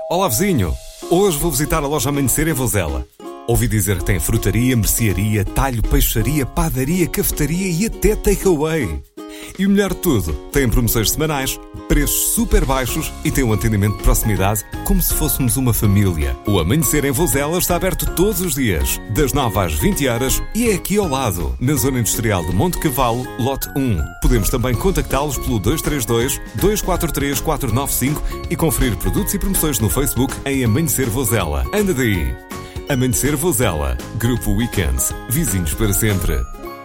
Olá vizinho, hoje vou visitar a loja Amanhecer em Vozela. Ouvi dizer que tem frutaria, mercearia, talho, peixaria, padaria, cafetaria e até takeaway. E o melhor de tudo, tem promoções semanais, preços super baixos e tem um atendimento de proximidade como se fôssemos uma família. O Amanhecer em Vozela está aberto todos os dias, das 9 às 20 horas e é aqui ao lado, na zona industrial de Monte Cavalo, lote 1. Podemos também contactá-los pelo 232-243-495 e conferir produtos e promoções no Facebook em Amanhecer Vozela. Anda daí! Amanhecer Vozela, Grupo Weekends, vizinhos para sempre.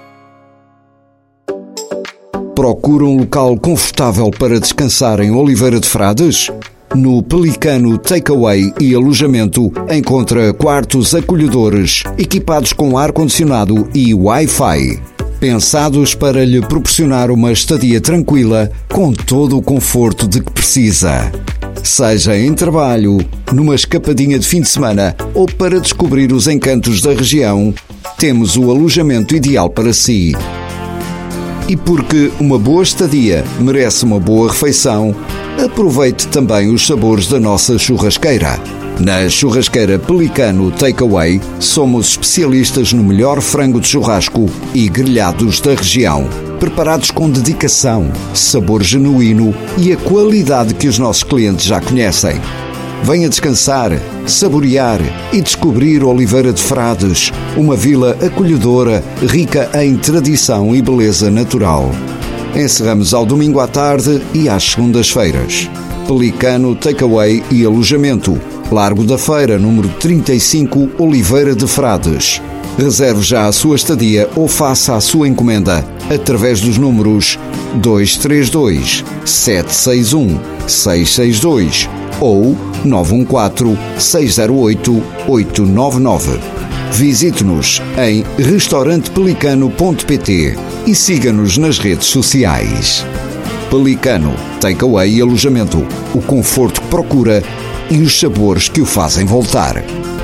Procura um local confortável para descansar em Oliveira de Frades? No Pelicano Takeaway e Alojamento encontra quartos acolhedores equipados com ar-condicionado e Wi-Fi. Pensados para lhe proporcionar uma estadia tranquila com todo o conforto de que precisa. Seja em trabalho, numa escapadinha de fim de semana ou para descobrir os encantos da região, temos o alojamento ideal para si. E porque uma boa estadia merece uma boa refeição, aproveite também os sabores da nossa churrasqueira. Na Churrasqueira Pelicano Takeaway, somos especialistas no melhor frango de churrasco e grelhados da região. Preparados com dedicação, sabor genuíno e a qualidade que os nossos clientes já conhecem. Venha descansar, saborear e descobrir Oliveira de Frades, uma vila acolhedora, rica em tradição e beleza natural. Encerramos ao domingo à tarde e às segundas-feiras. Pelicano Takeaway e Alojamento, Largo da Feira, número 35, Oliveira de Frades. Reserve já a sua estadia ou faça a sua encomenda através dos números 232 761 662 ou 914-608-899. Visite-nos em restaurantepelicano.pt e siga-nos nas redes sociais. Pelicano, Takeaway e Alojamento. O conforto que procura e os sabores que o fazem voltar.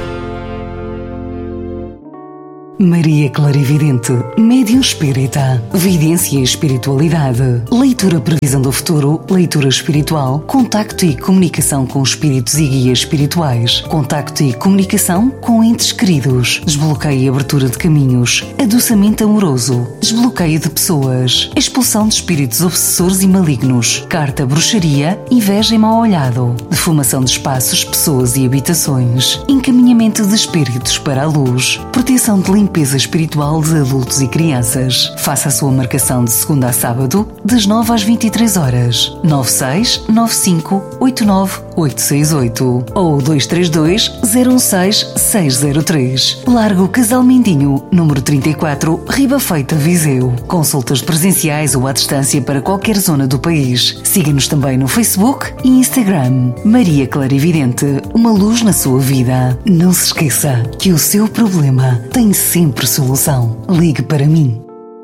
Maria Clarividente, médium espírita, vidência e espiritualidade, leitura previsão do futuro, leitura espiritual, contacto e comunicação com espíritos e guias espirituais, contacto e comunicação com entes queridos, desbloqueio e abertura de caminhos, adoçamento amoroso, desbloqueio de pessoas, expulsão de espíritos obsessores e malignos, carta bruxaria, inveja e mau olhado, defumação de espaços, pessoas e habitações, encaminhamento de espíritos para a luz, proteção de limpeza espiritual de adultos e crianças. Faça a sua marcação de segunda a sábado, das 9 às 23 horas. 96 95 89 868 ou 232 016 603. Largo Casal Mindinho, número 34, Riba Feita, Viseu. Consultas presenciais ou à distância para qualquer zona do país. Siga-nos também no Facebook e Instagram. Maria Clarividente, uma luz na sua vida. Não se esqueça que o seu problema tem sempre solução. Ligue para mim.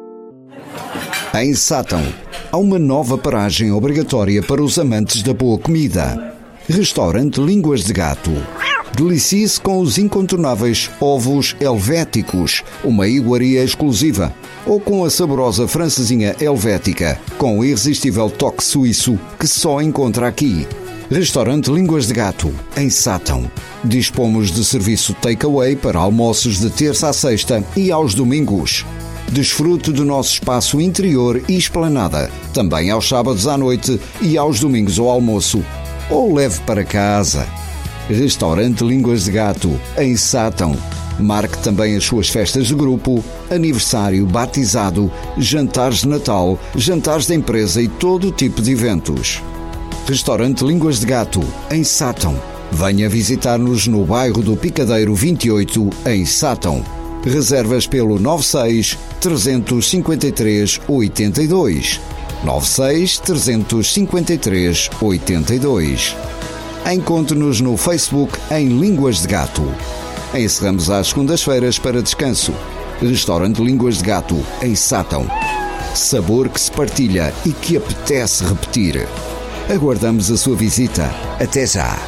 Em Sátão, há uma nova paragem obrigatória para os amantes da boa comida. Restaurante Línguas de Gato. Delicie-se com os incontornáveis ovos helvéticos, uma iguaria exclusiva, ou com a saborosa francesinha helvética, com o irresistível toque suíço que só encontra aqui. Restaurante Línguas de Gato, em Sátão. Dispomos de serviço takeaway para almoços de terça a sexta e aos domingos. Desfrute do nosso espaço interior e esplanada, também aos sábados à noite e aos domingos ao almoço. Ou leve para casa. Restaurante Línguas de Gato, em Sátão. Marque também as suas festas de grupo, aniversário, batizado, jantares de Natal, jantares de empresa e todo tipo de eventos. Restaurante Línguas de Gato, em Sátão. Venha visitar-nos no bairro do Picadeiro 28, em Sátão. Reservas pelo 96 353 82. 96 353 82. Encontre-nos no Facebook em Línguas de Gato. Encerramos às segundas-feiras para descanso. Restaurante Línguas de Gato, em Sátão. Sabor que se partilha e que apetece repetir. Aguardamos a sua visita. Até já!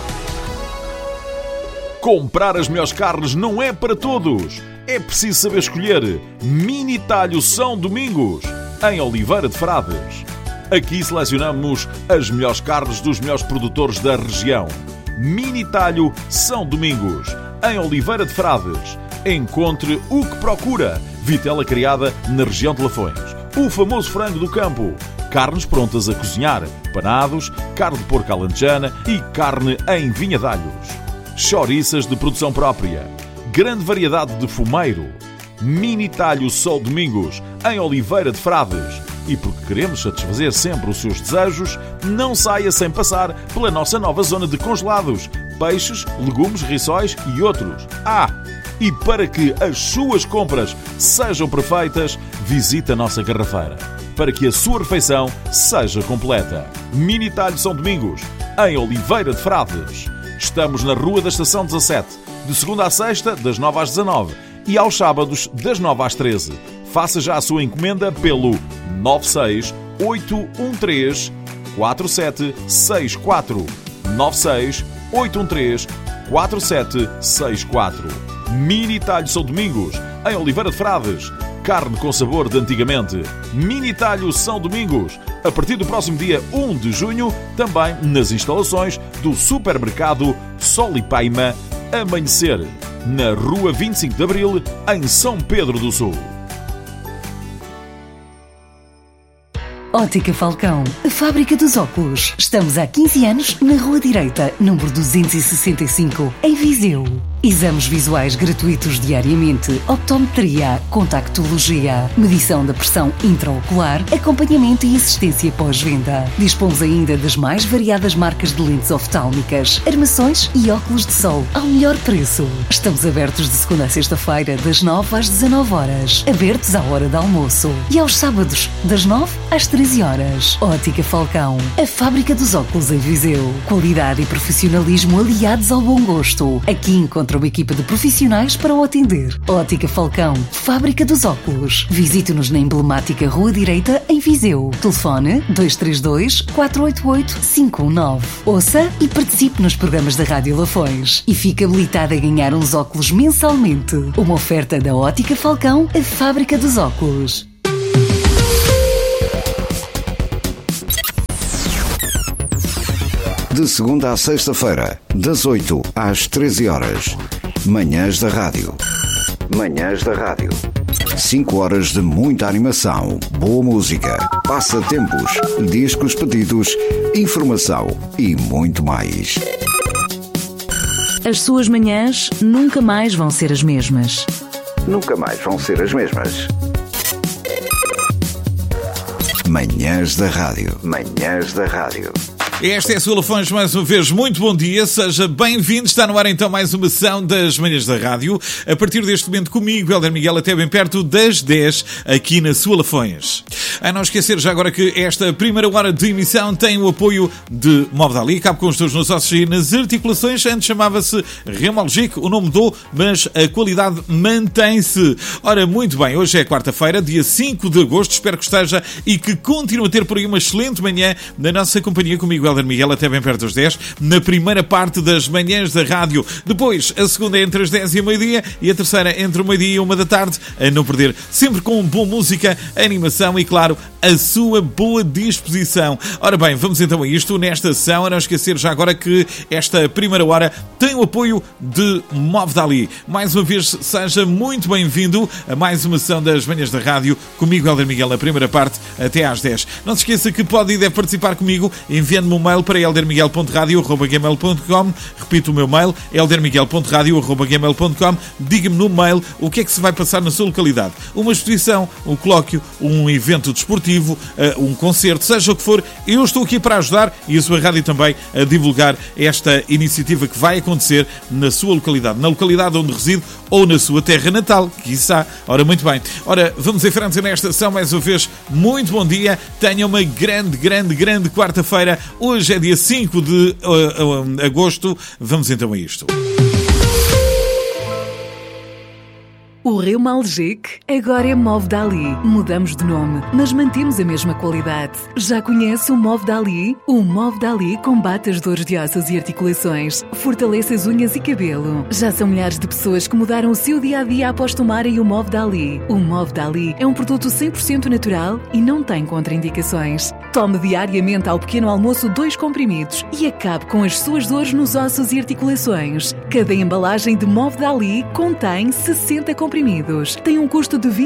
Comprar as melhores carnes não é para todos. É preciso saber escolher. Mini Talho São Domingos, em Oliveira de Frades. Aqui selecionamos as melhores carnes dos melhores produtores da região. Mini Talho São Domingos, em Oliveira de Frades. Encontre o que procura. Vitela criada na região de Lafões. O famoso frango do campo. Carnes prontas a cozinhar. Panados, carne de porco alentejana e carne em vinha de alhos. Chouriças de produção própria. Grande variedade de fumeiro. Mini Talho São Domingos, em Oliveira de Frades. E porque queremos satisfazer sempre os seus desejos, não saia sem passar pela nossa nova zona de congelados. Peixes, legumes, rissóis e outros. E para que as suas compras sejam perfeitas, visite a nossa garrafeira, para que a sua refeição seja completa. Mini Talho São Domingos, em Oliveira de Frades. Estamos na Rua da Estação 17, de segunda à sexta, das 9 às 19, e aos sábados, das 9 às 13. Faça já a sua encomenda pelo 968134764. 968134764. Mini Talho São Domingos, em Oliveira de Frades. Carne com sabor de antigamente. Mini Talho São Domingos, a partir do próximo dia 1 de junho, também nas instalações do supermercado Sol e Paima Amanhecer, na Rua 25 de Abril, em São Pedro do Sul. Ótica Falcão, a fábrica dos óculos. Estamos há 15 anos na Rua Direita, número 265, em Viseu. Exames visuais gratuitos diariamente, optometria, contactologia, medição da pressão intraocular, acompanhamento e assistência pós-venda. Dispomos ainda das mais variadas marcas de lentes oftálmicas, armações e óculos de sol ao melhor preço. Estamos abertos de segunda a sexta-feira, das 9 às 19 horas, abertos à hora de almoço, e aos sábados, das 9 às 13 horas. Ótica Falcão, a fábrica dos óculos em Viseu. Qualidade e profissionalismo aliados ao bom gosto. Aqui encontra uma equipa de profissionais para o atender. Ótica Falcão, fábrica dos óculos. Visite-nos na emblemática Rua Direita, em Viseu. Telefone 232-488-519. Ouça e participe nos programas da Rádio Lafões. E fique habilitado a ganhar uns óculos mensalmente. Uma oferta da Ótica Falcão, a fábrica dos óculos. De segunda à sexta-feira, das 8 às 13 horas. Manhãs da Rádio. Manhãs da Rádio. 5 horas de muita animação, boa música, passatempos, discos pedidos, informação e muito mais. As suas manhãs nunca mais vão ser as mesmas. Nunca mais vão ser as mesmas. Manhãs da Rádio. Manhãs da Rádio. Esta é a sua Lafões, mais uma vez, muito bom dia, seja bem-vindo, está no ar então mais uma sessão das Manhãs da Rádio, a partir deste momento comigo, Hélder Miguel, até bem perto das 10, aqui na sua Lafões. A não esquecer já agora que esta primeira hora de emissão tem o apoio de Mobdali, cabe com os teus nos ossos e nas articulações, antes chamava-se Reumalgic, o nome mudou, mas a qualidade mantém-se. Ora, muito bem, hoje é quarta-feira, dia 5 de agosto, espero que esteja e que continue a ter por aí uma excelente manhã na nossa companhia comigo, Hélder Miguel, até bem perto das 10, na primeira parte das Manhãs da Rádio. Depois, a segunda entre as 10 e o meio-dia e a terceira entre o meio-dia e 1 da tarde, a não perder, sempre com boa música, animação e, claro, a sua boa disposição. Ora bem, vamos então a isto, nesta sessão, a não esquecer já agora que esta primeira hora tem o apoio de Mobdali. Mais uma vez, seja muito bem-vindo a mais uma sessão das Manhãs da Rádio, comigo, Hélder Miguel, na primeira parte, até às 10. Não se esqueça que pode e deve participar comigo, enviando-me um mail para eldermiguel.radio@gmail.com. Repito o meu mail, eldermiguel.radio@gmail.com. Diga-me no mail o que é que se vai passar na sua localidade. Uma exposição, um colóquio, um evento desportivo, um concerto, seja o que for, eu estou aqui para ajudar e a sua rádio também a divulgar esta iniciativa que vai acontecer na sua localidade, na localidade onde reside ou na sua terra natal, quiçá. Ora, muito bem. Ora, vamos em frente nesta sessão mais uma vez. Muito bom dia. Tenha uma grande quarta-feira. Hoje é dia 5 de agosto. Vamos então a isto. O Reumalgic agora é Movdali. Mudamos de nome, mas mantemos a mesma qualidade. Já conhece o Movdali? O Movdali combate as dores de ossos e articulações, fortalece as unhas e cabelo. Já são milhares de pessoas que mudaram o seu dia-a-dia após tomarem o Movdali. O Movdali é um produto 100% natural e não tem contraindicações. Tome diariamente ao pequeno almoço 2 comprimidos e acabe com as suas dores nos ossos e articulações. Cada embalagem de Movdali contém 60 comprimidos. Tem um custo de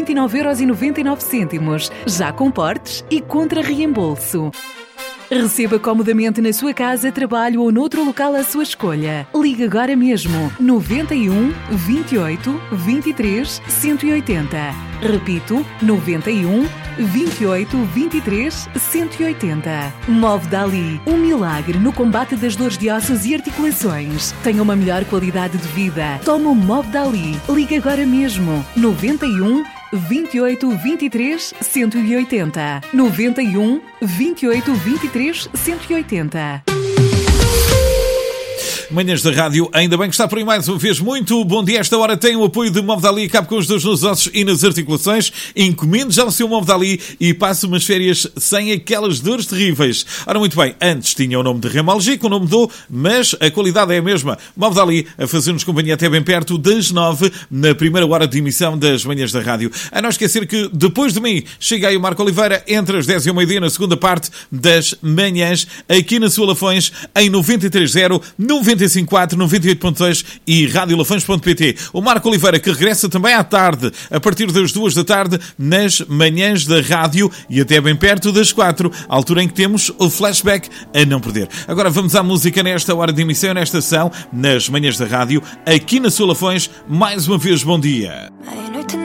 29,99€, já com portes e contra reembolso. Receba comodamente na sua casa, trabalho ou noutro local à sua escolha. Ligue agora mesmo 91 28 23 180. Repito, 91 28 23 180. Movdali, um milagre no combate das dores de ossos e articulações. Tenha uma melhor qualidade de vida. Tome o Movdali. Ligue agora mesmo 91 28 23 180. 91 28 23 180. Manhãs da Rádio, ainda bem que está por aí mais uma vez. Muito bom dia. Esta hora tem o apoio de Movdali, cabe com os dores nos ossos e nas articulações. Encomende já o seu Movdali e passe umas férias sem aquelas dores terríveis. Ora, muito bem, antes tinha o nome de Reumalgic, o nome mudou, mas a qualidade é a mesma. Movdali a fazer-nos companhia até bem perto das 9, na primeira hora de emissão das Manhãs da Rádio. A não esquecer que depois de mim chega aí o Marco Oliveira entre as 10 e o meio-dia na segunda parte das Manhãs, aqui na sua Lafões, em 93.0, 95.4, 98.2 e radiolafões.pt. O Marco Oliveira que regressa também à tarde, a partir das 2 da tarde, nas Manhãs da Rádio e até bem perto das 4, altura em que temos o flashback a não perder. Agora vamos à música nesta hora de emissão, nesta sessão, nas Manhãs da Rádio, aqui na sua Lafões. Mais uma vez, bom dia.